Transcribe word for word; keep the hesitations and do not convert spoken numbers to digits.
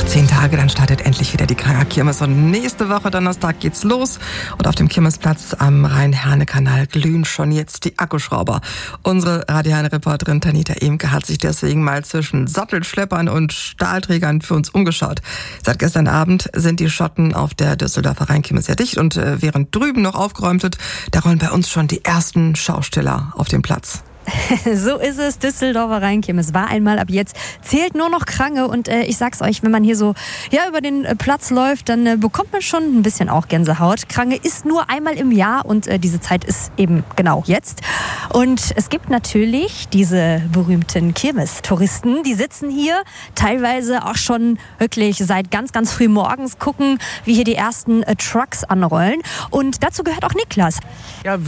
Zehn Tage, dann startet endlich wieder die Kranger Kirmes und nächste Woche Donnerstag geht's los und auf dem Kirmesplatz am Rhein-Herne-Kanal glühen schon jetzt die Akkuschrauber. Unsere Radio Herne-Reporterin Tanita Emke hat sich deswegen mal zwischen Sattelschleppern und Stahlträgern für uns umgeschaut. Seit gestern Abend sind die Schotten auf der Düsseldorfer Rheinkirmes sehr dicht und äh, während drüben noch aufgeräumt wird, da rollen bei uns schon die ersten Schausteller auf den Platz. So ist es, Düsseldorfer Rheinkirmes war einmal, ab jetzt zählt nur noch Krange und äh, ich sag's euch, wenn man hier so ja über den äh, Platz läuft, dann äh, bekommt man schon ein bisschen auch Gänsehaut. Krange ist nur einmal im Jahr und äh, diese Zeit ist eben genau jetzt. Und es gibt natürlich diese berühmten Kirmes-Touristen, die sitzen hier teilweise auch schon wirklich seit ganz, ganz früh morgens, gucken, wie hier die ersten äh, Trucks anrollen und dazu gehört auch Niklas. Ja,